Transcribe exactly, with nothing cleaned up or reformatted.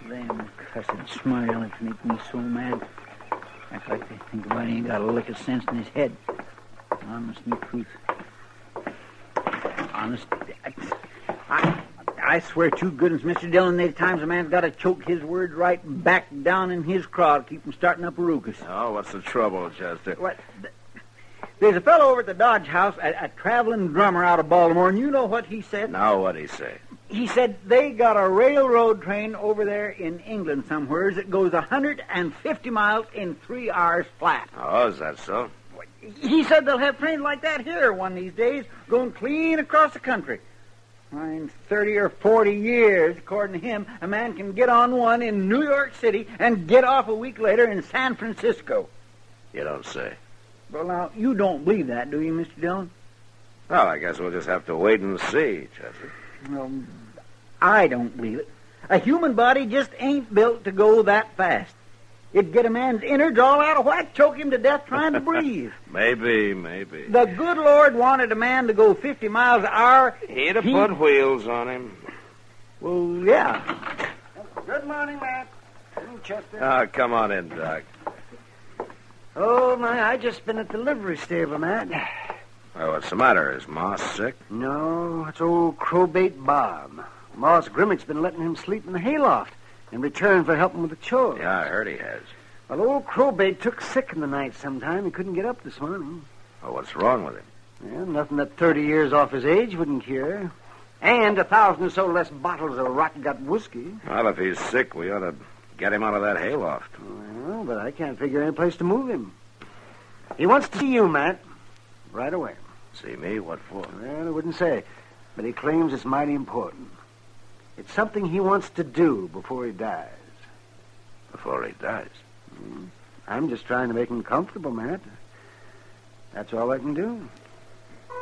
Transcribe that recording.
Damn cussed smart aleck make me so mad. Act like they think about he ain't got a lick of sense in his head. Honest and truth. Honest. I, I, I swear to goodness, Mister Dillon, there's times a man's got to choke his words right back down in his craw to keep from starting up a ruckus. Oh, what's the trouble, Chester? What? There's a fellow over at the Dodge House, a, a traveling drummer out of Baltimore, and you know what he said? Now what'd he say? He said they got a railroad train over there in England somewheres that goes one hundred fifty miles in three hours flat. Oh, is that so? He said they'll have trains like that here one of these days, going clean across the country. In thirty or forty years, according to him, a man can get on one in New York City and get off a week later in San Francisco. You don't say. Well, now, you don't believe that, do you, Mister Dillon? Well, I guess we'll just have to wait and see, Chester. Well, I don't believe it. A human body just ain't built to go that fast. It'd get a man's innards all out of whack, choke him to death trying to breathe. Maybe, maybe. The good Lord wanted a man to go fifty miles an hour. He'd have he... put wheels on him. Well, yeah. Good morning, Matt. Chester. Ah, come on in, Doc. Oh, my, I just been at the livery stable, Matt. Well, what's the matter? Is Moss sick? No, it's old Crowbait Bob. Moss Grimmick's been letting him sleep in the hayloft in return for helping with the chores. Yeah, I heard he has. Well, old Crowbait took sick in the night sometime. He couldn't get up this morning. Well, what's wrong with him? Well, nothing that thirty years off his age wouldn't cure. And a thousand or so less bottles of rot-gut whiskey. Well, if he's sick, we ought to get him out of that hayloft. Well, but I can't figure any place to move him. He wants to see you, Matt. Right away. See me? What for? Well, I wouldn't say. But he claims it's mighty important. It's something he wants to do before he dies. Before he dies? Mm. I'm just trying to make him comfortable, Matt. That's all I can do.